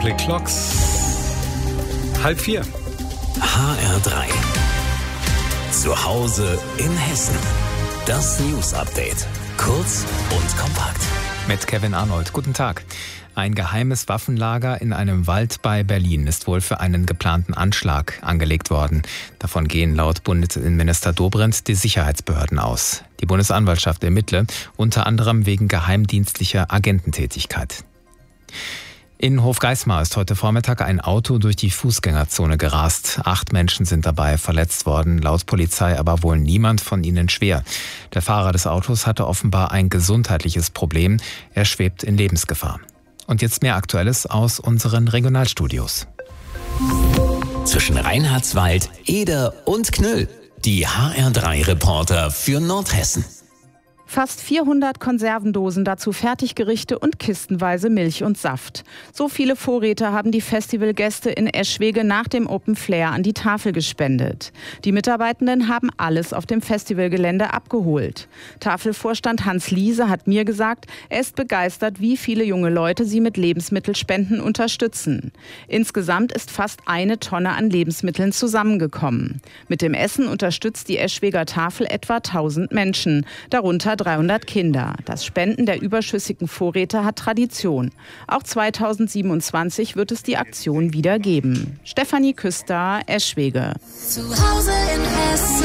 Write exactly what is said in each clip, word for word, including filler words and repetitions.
Play Clocks. Halb vier. H R drei. Zu Hause in Hessen. Das News Update. Kurz und kompakt. Mit Kevin Arnold. Guten Tag. Ein geheimes Waffenlager in einem Wald bei Berlin ist wohl für einen geplanten Anschlag angelegt worden. Davon gehen laut Bundesinnenminister Dobrindt die Sicherheitsbehörden aus. Die Bundesanwaltschaft ermittle, unter anderem wegen geheimdienstlicher Agententätigkeit. In Hofgeismar ist heute Vormittag ein Auto durch die Fußgängerzone gerast. Acht Menschen sind dabei verletzt worden, laut Polizei aber wohl niemand von ihnen schwer. Der Fahrer des Autos hatte offenbar ein gesundheitliches Problem. Er schwebt in Lebensgefahr. Und jetzt mehr Aktuelles aus unseren Regionalstudios. Zwischen Reinhardswald, Eder und Knüll. Die H R drei Reporter für Nordhessen. Fast vierhundert Konservendosen, dazu Fertiggerichte und kistenweise Milch und Saft. So viele Vorräte haben die Festivalgäste in Eschwege nach dem Open Flair an die Tafel gespendet. Die Mitarbeitenden haben alles auf dem Festivalgelände abgeholt. Tafelvorstand Hans Liese hat mir gesagt, er ist begeistert, wie viele junge Leute sie mit Lebensmittelspenden unterstützen. Insgesamt ist fast eine Tonne an Lebensmitteln zusammengekommen. Mit dem Essen unterstützt die Eschweger Tafel etwa tausend Menschen, darunter dreihundert Kinder. Das Spenden der überschüssigen Vorräte hat Tradition. Auch zweitausendsiebenundzwanzig wird es die Aktion wieder geben. Stefanie Küster, Eschwege. Zu Hause in Hessen.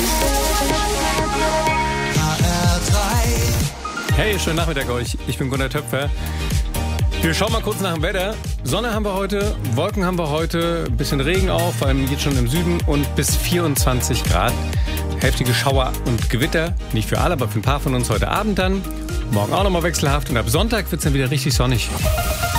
H R drei. Hey, schönen Nachmittag euch. Ich bin Gunnar Töpfer. Wir schauen mal kurz nach dem Wetter. Sonne haben wir heute, Wolken haben wir heute, ein bisschen Regen auch, vor allem jetzt schon im Süden und bis vierundzwanzig Grad. Heftige Schauer und Gewitter, nicht für alle, aber für ein paar von uns heute Abend dann. Morgen auch nochmal wechselhaft und ab Sonntag wird es dann wieder richtig sonnig.